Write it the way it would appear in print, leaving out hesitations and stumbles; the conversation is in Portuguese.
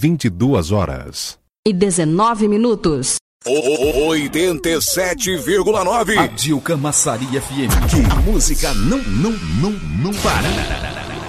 22h19. 87,9. Rádio Camaçari FM. Que música não para.